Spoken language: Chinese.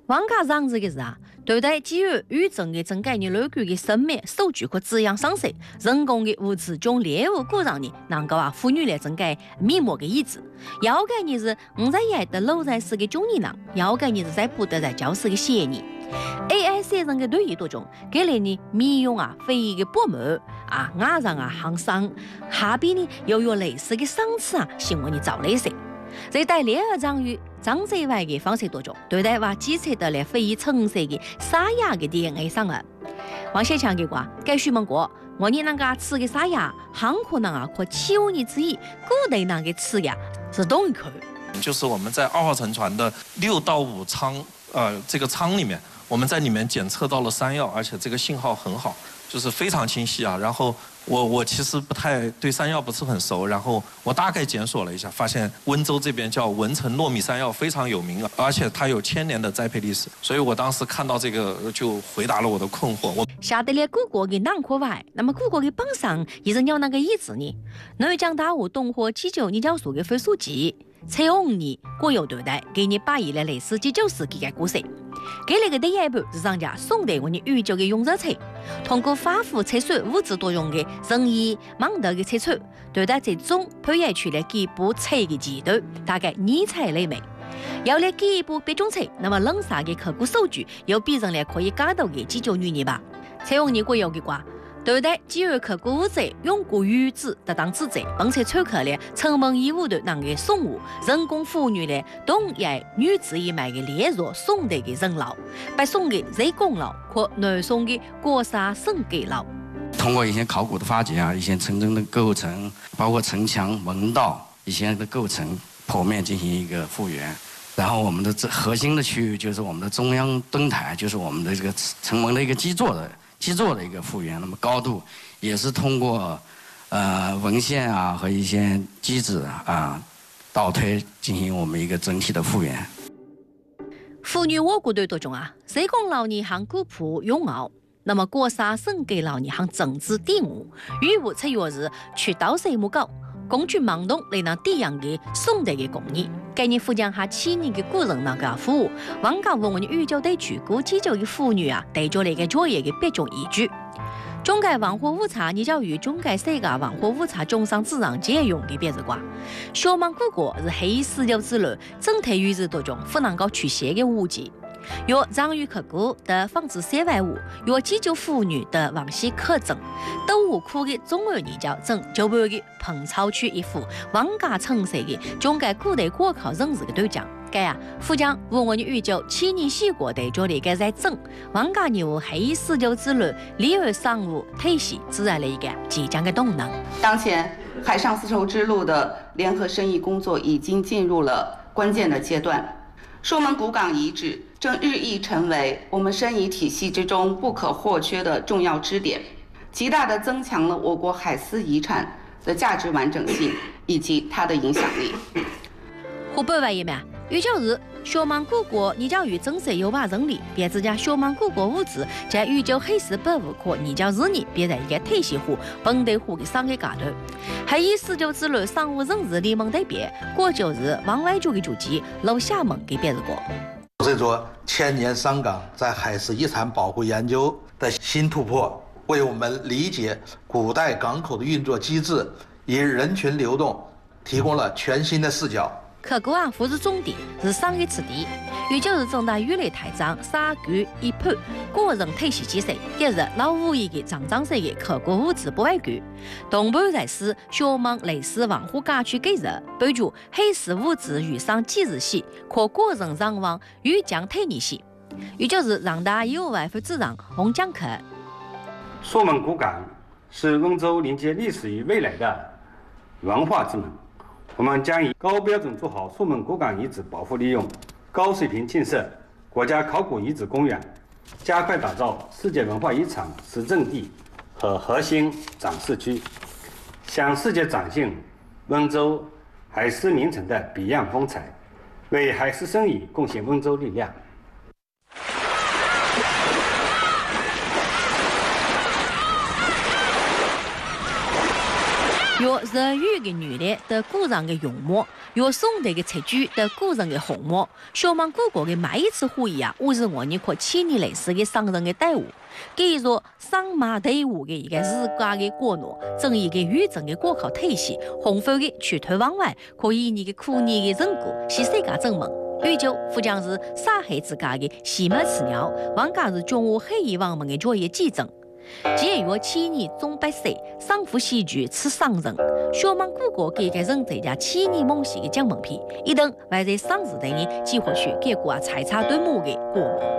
王家上市的是对待基于宇宙的整改你楼区的生命数据和质量上升，人工的物质将猎物鼓让你能够妇女来整改面膜的意志。要改你是5的老在世的中年人，要改你是在不得在教室的嫌疑。AI 生成的对应多种，给了你面容非一的薄膜牙上行伤，下边呢又有类似的赏赐希望你找类似。在带联合章鱼长者外的方式多种，对待检测得来非橙色的沙哑的 DNA 上王先强给过该许问过我你那个吃的沙哑很可能和7、5年之一古代那个吃呀是同一口。 就是我们在2号沉船的6到5舱这个舱里面，我们在里面检测到了山药，而且这个信号很好，就是非常清晰然后我其实不太对山药不是很熟，然后我大概检索了一下，发现温州这边叫文成糯米山药非常有名而且它有1000年的栽培历史，所以我当时看到这个就回答了我的困惑。 下得了古国的南科外，那么古国的榜上也是要那个意思呢？南江大湖东河79研究所的副书记蔡红你国有对待给你把一类类似19世纪的故事。给了个第一步是上家宋代我们宇宙的用热测，通过反复测算物质多用的人眼盲道的测出，对待这种培养出来几步测的阶段，大概2测类美。要来几步别种测，那么冷啥的考古数据又比人来可以加到的19年吧。蔡红你国有的话。对待基于考古物质用过鱼子的当指责，并且抽考了成文义务的那个宋物人工妇女的东亚女子一脉的列入宋代的人老，北宋的人工老和南宋的国沙圣格老。 通过一些考古的发掘一些城镇的构成，包括城墙、门道一些的构成剖面进行一个复原。然后我们的核心的区域就是我们的中央墩台，就是我们的这个城门的一个基座的一个复原，那么高度也是通过文献和一些机制倒推进行我们一个整体的复原。 妇女我国队多种谁讲老年行古朴勇傲，那么国沙圣给老年行政治地母，与我才有是去到谁木高，工具盲动来那地样的宋代的工艺。概念复讲下7年的古人那个服务，王家问我们宇宙对举古记旧的妇女带着那个作业的别种依据。中改文化误差，你叫与中改世界文化误差中上自然借用的别字瓜。小芒古国是黑16之路，整体语字多种不能够去写的误解。有藏语考古的仿制社会物，有记旧妇女的往昔课证，都无苦的中二研究证就不的彭超区一幅王家城市的中改古代国考认识的对象。该副将问我的宇宙7年西国对着那个在整王家牛黑19之路里尔商务体系自然的一个即将的动能。 当前海上丝绸之路的联合生意工作已经进入了关键的阶段，朔门古港遗址正日益成为我们生意体系之中不可或缺的重要支点，极大地增强了我国海丝遗产的价值完整性以及它的影响力。 湖北外一面，宇宙日小芒古国研究与正式有把人力，别自家小芒古国物质在宇宙黑石博物馆研究日年，别在一个体系化、本地化的商业阶段。黑19之路商务人士联盟代表，过就是王外主的主机楼下门给别人过。 这座千年商港在海事遗产保护研究的新突破，为我们理解古代港口的运作机制以人群流动提供了全新的视角。 考古不是重点，是商业次第。也就是正大鱼类台章、沙具一盘个人体系建设，第是老5亿的长式的考古物质博物馆。同伴在是小芒类似文化家区改革，伴住黑石物质与上纪日系和个人上网与讲体验系。也就是让大有外副自然红讲课。 朔门古港是温州连接历史与未来的文化之门。我们将以高标准做好朔门古港遗址保护利用，高水平建设国家考古遗址公园，加快打造世界文化遗产实证地和核心展示区，向世界展现温州海丝名城的别样风采，为海丝生意贡献温州力量。 有日语的女的的古人的用墨， 由宋代的赤菊到古人的红墨，小芒果果的每一次会议啊，都是我们可千年历史的商人的队伍。介入商马队伍的一个自家的国内，整一个完整的国考体系，弘范的全团往外，可以你的苦年的成果，向世界证明。宇宙不将是上海之家的西门子鸟，王家是中华黑衣王们的作业见证。节约千年中百岁，上富喜剧此商人。小芒果果给个人这家千年梦想的奖门片，一定会在上时代呢，计划去给国财产对目的国门。